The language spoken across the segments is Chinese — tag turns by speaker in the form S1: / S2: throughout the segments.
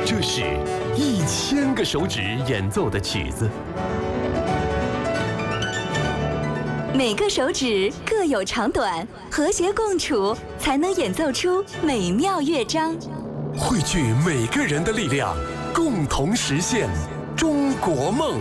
S1: 这是1000个手指演奏的曲子，
S2: 每个手指各有长短，和谐共处，才能演奏出美妙乐章。
S1: 汇聚每个人的力量，共同实现中国梦。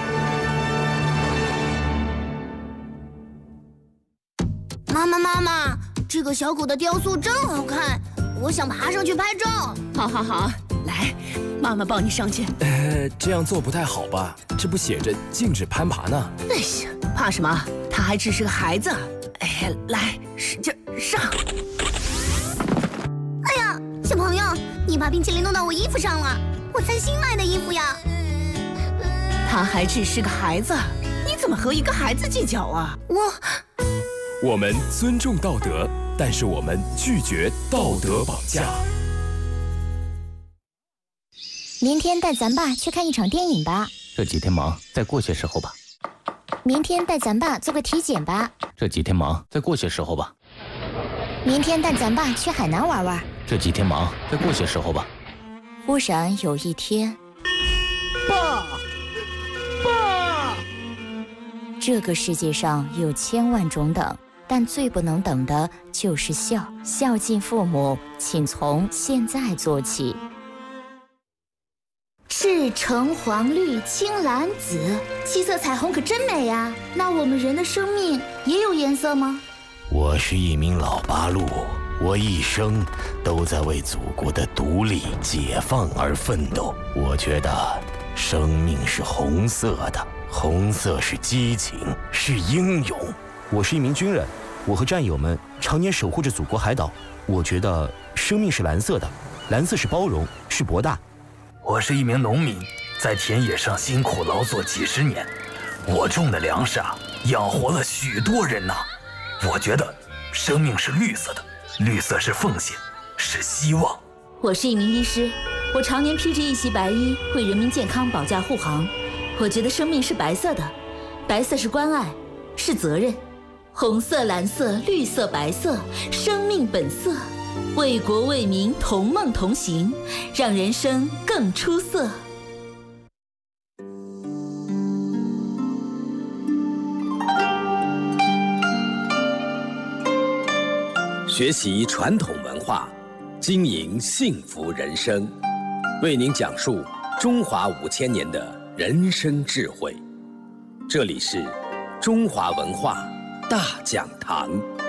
S3: 妈妈，这个小狗的雕塑真好看，我想爬上去拍照。
S4: 好，来，妈妈抱你上去。
S5: 这样做不太好吧？这不写着禁止攀爬呢。
S4: 哎呀，怕什么？他还只是个孩子。哎，来，使劲上！
S3: 哎呀，小朋友，你把冰淇淋弄到我衣服上了，我才新买的衣服呀。
S4: 他还只是个孩子，你怎么和一个孩子计较啊？
S5: 我们尊重道德，但是我们拒绝道德绑架。
S6: 明天带咱爸去看一场电影吧。
S7: 这几天忙，再过些时候吧。
S6: 明天带咱爸做个体检吧。
S7: 这几天忙，再过些时候吧。
S6: 明天带咱爸去海南玩玩。
S7: 这几天忙，再过些时候吧。
S6: 忽然有一天，
S4: 爸，
S6: 这个世界上有千万种等，但最不能等的就是孝。孝敬父母，请从现在做起。赤橙黄绿青蓝紫，7色彩虹可真美呀！那我们人的生命也有颜色吗？
S8: 我是一名老八路，我一生都在为祖国的独立解放而奋斗。我觉得生命是红色的，红色是激情，是英勇。
S9: 我是一名军人，我和战友们常年守护着祖国海岛。我觉得生命是蓝色的，蓝色是包容，是博大。
S10: 我是一名农民，在田野上辛苦劳作几十年，我种的粮食养活了许多人呐。我觉得生命是绿色的，绿色是奉献，是希望。
S11: 我是一名医师，我常年披着一袭白衣，为人民健康保驾护航。我觉得生命是白色的，白色是关爱，是责任。红色、蓝色、绿色、白色，生命本色。为国为民，同梦同行，让人生更出色。
S12: 学习传统文化，经营幸福人生，为您讲述中华5000年的人生智慧。这里是中华文化大讲堂。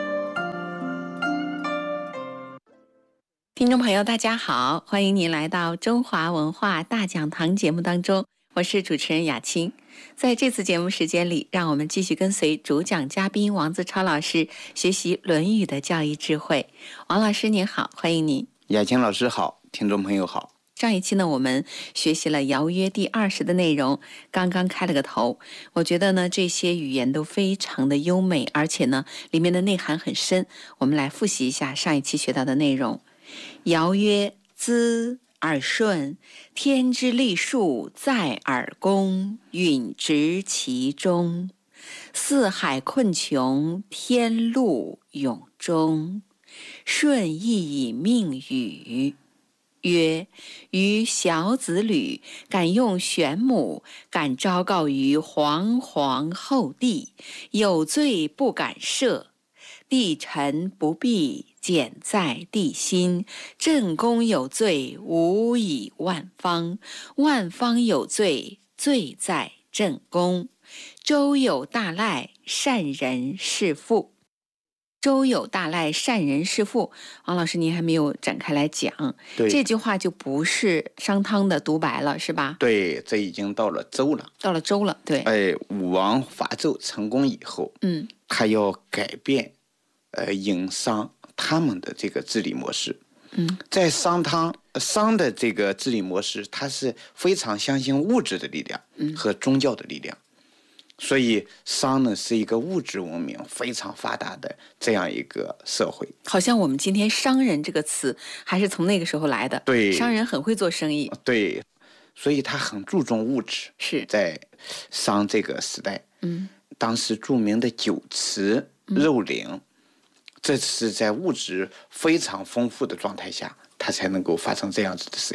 S13: 听众朋友大家好，欢迎您来到中华文化大讲堂节目当中，我是主持人雅青。在这次节目时间里，让我们继续跟随主讲嘉宾王自超老师学习《论语》的教育智慧。王老师您好，欢迎您。
S14: 雅青老师好，听众朋友好。
S13: 上一期呢，我们学习了《尧曰》第20的内容，刚刚开了个头。我觉得呢，这些语言都非常的优美，而且呢，里面的内涵很深。我们来复习一下上一期学到的内容。尧曰：兹耳顺，天之利数在耳躬，允直其中。四海困穷，天禄永中。舜亦以命禹。曰：余小子履，敢用玄母，敢昭告于皇皇后帝，有罪不敢赦。帝臣不必，简在帝心。正宫有罪，无以万方；万方有罪，罪在正宫。周有大赖，善人是父。周有大赖，善人是父。王老师，您还没有展开来讲，这句话就不是商汤的独白了，是吧？
S14: 对，这已经到了周了。
S13: 到了周了，对。
S14: 武王伐纣成功以后，他要改变，殷商他们的这个治理模式。在商的这个治理模式，他是非常相信物质的力量和宗教的力量。所以商呢是一个物质文明非常发达的这样一个社会。
S13: 好像我们今天商人这个词还是从那个时候来的。
S14: 对，
S13: 商人很会做生意。
S14: 对，所以他很注重物质。
S13: 是
S14: 在商这个时代，当时著名的酒池肉林，这是在物质非常丰富的状态下，他才能够发生这样子的事情。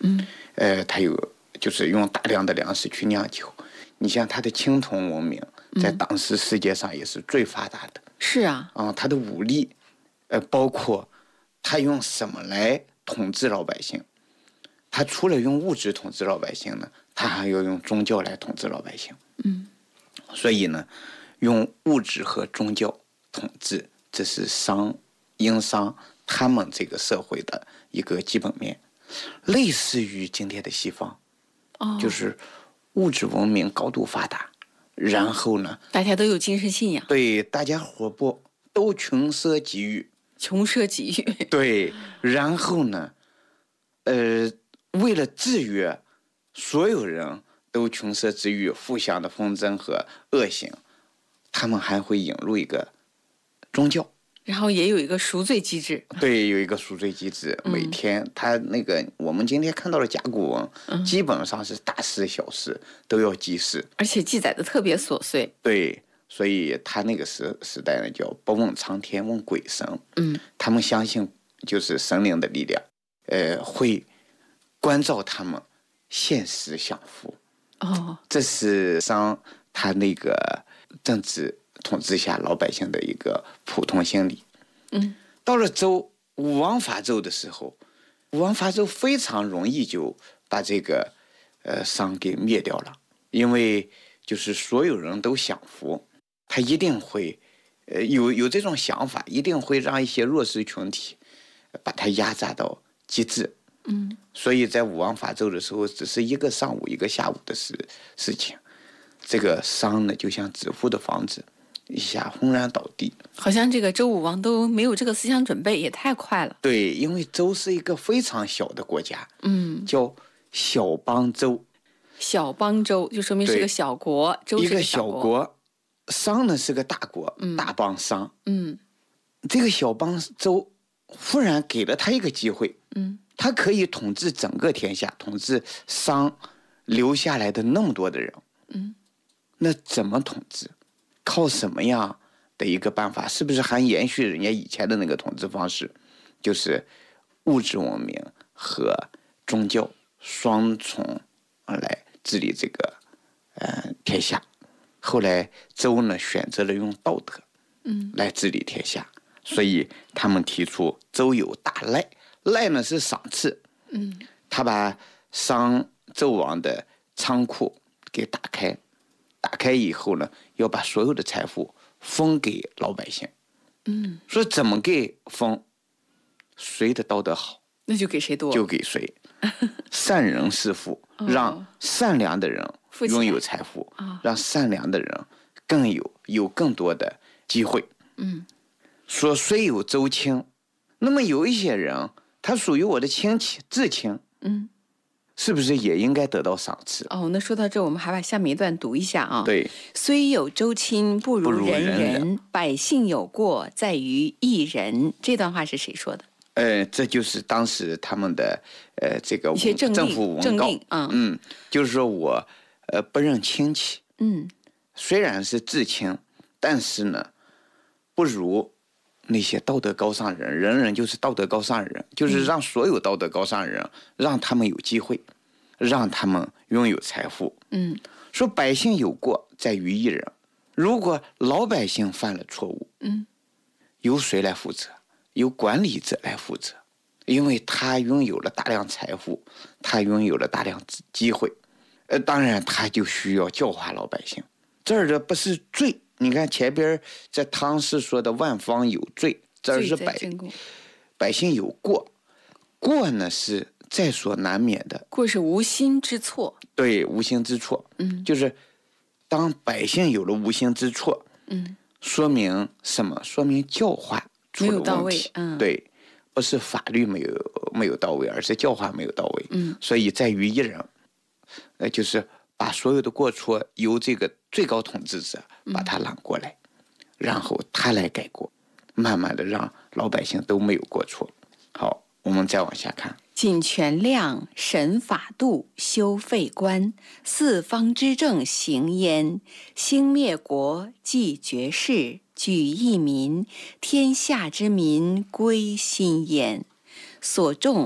S14: 它就是用大量的粮食去酿酒。你像它的青铜文明，在当时世界上也是最发达的。
S13: 是啊，
S14: 它的武力，包括他用什么来统治老百姓？他除了用物质统治老百姓呢，他还要用宗教来统治老百姓。所以呢，用物质和宗教统治，这是殷商他们这个社会的一个基本面，类似于今天的西方，就是物质文明高度发达，然后呢，
S13: 大家都有精神信仰，
S14: 对，大家伙不都穷奢极欲，对，然后呢，为了制约所有人都穷奢极欲、互相的纷争和恶行，他们还会引入一个宗教，
S13: 然后也有一个赎罪机制。
S14: 对，有一个赎罪机制。每天他那个我们今天看到的甲骨文，基本上是大事小事都要祭祀，
S13: 而且记载的特别琐碎。
S14: 对，所以他那个时代呢叫不问苍天问鬼神。他们相信就是神灵的力量，会关照他们现实享福。这是他那个政治统治下老百姓的一个普通心理。到了周武王伐纣的时候，武王伐纣非常容易就把这个商给灭掉了，因为就是所有人都享福，他一定会有这种想法，一定会让一些弱势群体把它压榨到极致。所以在武王伐纣的时候，只是一个上午一个下午的事情，这个商呢就像致富的房子，一下轰然倒地。
S13: 好像这个周武王都没有这个思想准备，也太快了。
S14: 对，因为周是一个非常小的国家，叫小邦周。
S13: 小邦周就说明是个小国，周是
S14: 一个
S13: 小
S14: 国，商呢是个大国，大邦商。这个小邦周忽然给了他一个机会，他可以统治整个天下，统治商留下来的那么多的人。那怎么统治？靠什么样的一个办法？是不是还延续人家以前的那个统治方式？就是物质文明和宗教双重来治理这个天下。后来周呢选择了用道德来治理天下，所以他们提出周有大赖，赖呢是赏赐。他把纣王的仓库给打开，打开以后呢，要把所有的财富分给老百姓。说怎么给分？谁的道德好，
S13: 那就给谁多，
S14: 就给谁。善人是富，让善良的人拥有财富，让善良的人更有更多的机会。说虽有周亲，那么有一些人他属于我的亲戚至亲，是不是也应该得到赏赐？
S13: 那说到这，我们还把下面一段读一下啊。
S14: 对，
S13: 虽有周亲，不如人人。百姓有过，在于一人。这段话是谁说的？
S14: 这就是当时他们的这个
S13: 一些
S14: 政府文告。就是说我不认亲戚。虽然是至亲，但是呢，不如那些道德高尚人，人人就是道德高尚人，就是让所有道德高尚人，让他们有机会，让他们拥有财富。说百姓有过，在于一人。如果老百姓犯了错误，由谁来负责？由管理者来负责，因为他拥有了大量财富，他拥有了大量机会。当然他就需要教化老百姓。这儿的不是罪，你看前边在汤氏说的万方有罪，这儿是百姓有过，过呢是在所难免的，
S13: 过是无心之错。
S14: 对，无心之错。就是当百姓有了无心之错，说明什么？说明教化出了问题。对，不是法律没有到位，而是教化没有到位。所以在于一人，就是把所有的过错由这个最高统治者把他揽过来，然后他来改过，慢慢的让老百姓都没有过错。好，我们再往下看。
S13: 尽权量，审法度，修废官，四方之政行焉。兴灭国，继绝世，举一民，天下之民归心焉。所重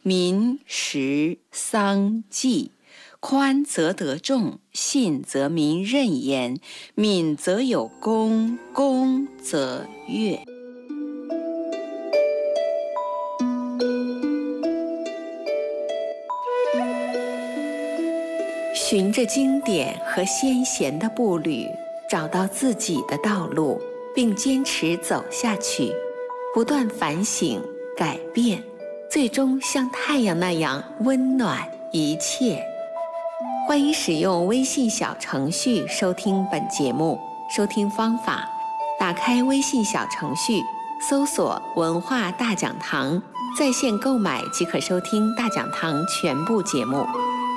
S13: 民食丧祭，宽则得众，信则民任言，敏则有功，功则悦。循着经典和先贤的步履，找到自己的道路，并坚持走下去，不断反省改变，最终像太阳那样温暖一切。欢迎使用微信小程序收听本节目。收听方法：打开微信小程序，搜索文化大讲堂，在线购买即可收听大讲堂全部节目。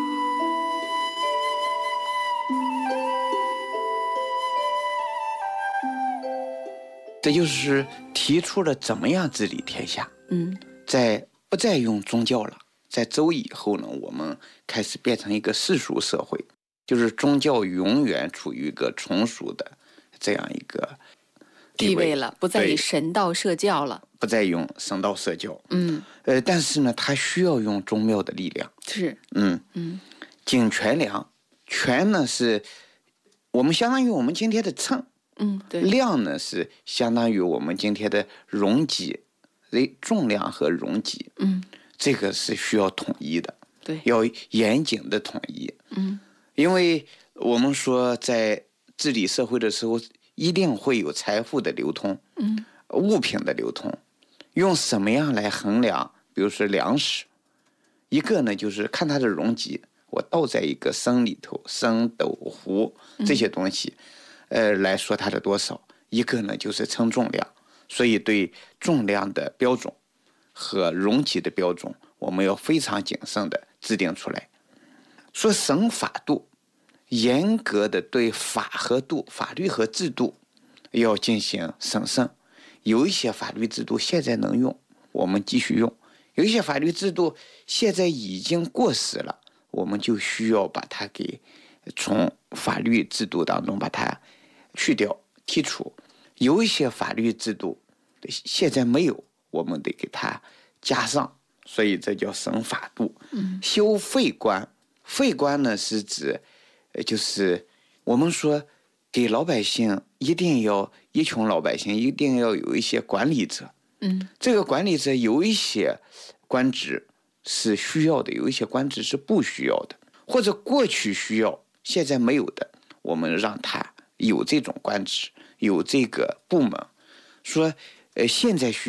S14: 这就是提出了怎么样治理天下。不再用宗教了。在周以后呢，我们开始变成一个世俗社会，就是宗教永远处于一个从属的这样一个
S13: 地位了，不再以神道社教了，
S14: 不再用神道社教。但是呢，它需要用宗庙的力量。
S13: 是，
S14: 井权量，权呢是我们相当于我们今天的秤。
S13: 对，
S14: 量呢是相当于我们今天的容积，重量和容积，这个是需要统一的，
S13: 对，
S14: 要严谨的统一，因为我们说在治理社会的时候，一定会有财富的流通，物品的流通，用什么样来衡量？比如说粮食，一个呢就是看它的容积，我倒在一个升里头，升斗壶这些东西。来说它的多少，一个呢就是称重量，所以对重量的标准和容积的标准，我们要非常谨慎的制定出来。说审法度，严格的对法和度、法律和制度要进行审慎。有一些法律制度现在能用，我们继续用；有一些法律制度现在已经过时了，我们就需要把它给从法律制度当中把它去掉剔除。有一些法律制度现在没有，我们得给它加上，所以这叫审法度。修废官，废官呢是指就是我们说给老百姓一群老百姓一定要有一些管理者。这个管理者有一些官职是需要的，有一些官职是不需要的，或者过去需要现在没有的，我们让他有这种官职，有这个部门。说现在需